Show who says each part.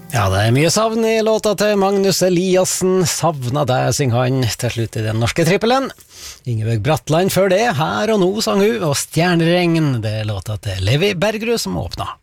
Speaker 1: Ja, det er mye savn i låta til Magnus Eliassen. Savna deg, synger han til slutt i den norske trippelen. Ingebjørg Bratland før det, Her og nå sang hun, og Stjerneregn, det er låta til Levi Bergerud som åpna.